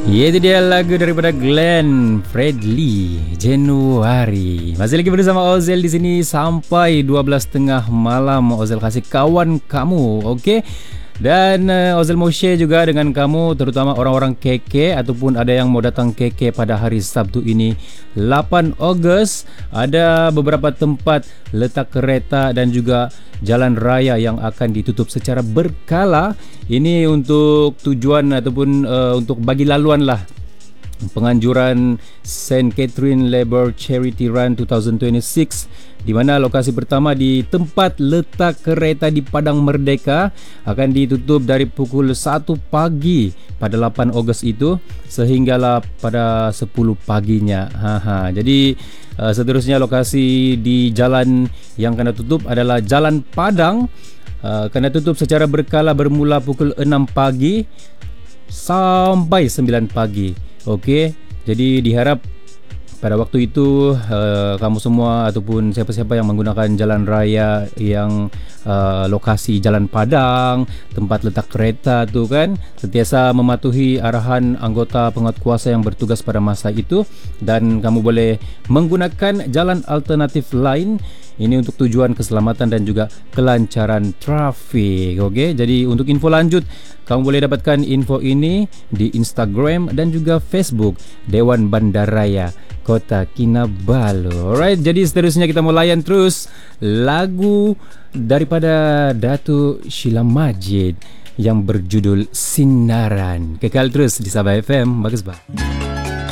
Ya, itu dia lagu daripada Glenn Fredly, Januari. Masih lagi bersama Ozel di sini sampai 12.30 malam. Ozel kasih kawan kamu, okey? Dan Ozel mau share juga dengan kamu, terutama orang-orang KK ataupun ada yang mau datang KK pada hari Sabtu ini 8 Ogos. Ada beberapa tempat letak kereta dan juga jalan raya yang akan ditutup secara berkala. Ini untuk tujuan ataupun untuk bagi laluan lah. Penganjuran St. Catherine Labour Charity Run 2026, di mana lokasi pertama di tempat letak kereta di Padang Merdeka akan ditutup dari pukul 1 pagi pada 8 Ogos itu sehinggalah pada 10 paginya. Jadi seterusnya lokasi di jalan yang kena tutup adalah Jalan Padang, kena tutup secara berkala bermula pukul 6 pagi sampai 9 pagi. Okey, jadi diharap pada waktu itu kamu semua ataupun siapa-siapa yang menggunakan jalan raya yang lokasi Jalan Padang, tempat letak kereta tu kan, sentiasa mematuhi arahan anggota penguatkuasa yang bertugas pada masa itu, dan kamu boleh menggunakan jalan alternatif lain. Ini untuk tujuan keselamatan dan juga kelancaran trafik. Okey, jadi untuk info lanjut kamu boleh dapatkan info ini di Instagram dan juga Facebook Dewan Bandaraya Kota Kinabalu. Alright, jadi seterusnya kita mau layan terus lagu daripada Datuk Sheila Majid yang berjudul Sinaran. Kekal terus di Sabah FM. Bagus bah.